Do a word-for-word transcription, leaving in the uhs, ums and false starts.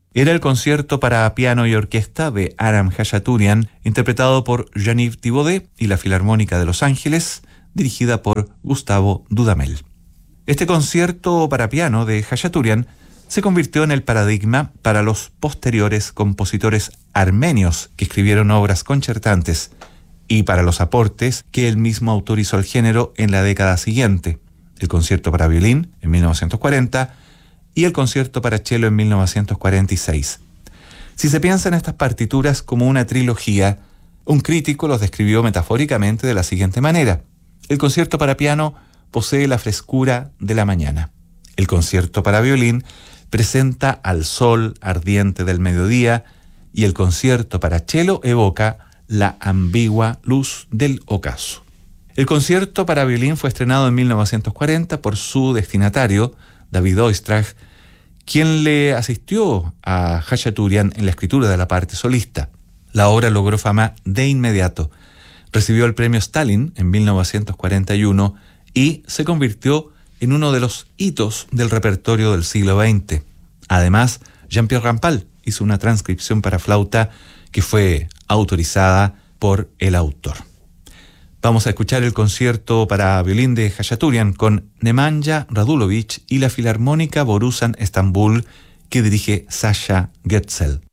Era el concierto para piano y orquesta de Aram Khachaturian, interpretado por Jean-Yves Thibaudet y la Filarmónica de Los Ángeles, dirigida por Gustavo Dudamel. Este concierto para piano de Khachaturian se convirtió en el paradigma para los posteriores compositores armenios que escribieron obras concertantes y para los aportes que él mismo autor hizo al género en la década siguiente, el concierto para violín en mil novecientos cuarenta y el concierto para cello en mil novecientos cuarenta y seis. Si se piensa en estas partituras como una trilogía, un crítico los describió metafóricamente de la siguiente manera: el concierto para piano posee la frescura de la mañana. El concierto para violín presenta al sol ardiente del mediodía y el concierto para cello evoca la ambigua luz del ocaso. El concierto para violín fue estrenado en mil novecientos cuarenta por su destinatario, David Oistrakh, quien le asistió a Khachaturian en la escritura de la parte solista. La obra logró fama de inmediato. Recibió el premio Stalin en mil novecientos cuarenta y uno y se convirtió en uno de los hitos del repertorio del siglo veinte. Además, Jean-Pierre Rampal hizo una transcripción para flauta que fue autorizada por el autor. Vamos a escuchar el concierto para violín de Khachaturian con Nemanja Radulovic y la Filarmónica Borusan Estambul, que dirige Sasha Getzel.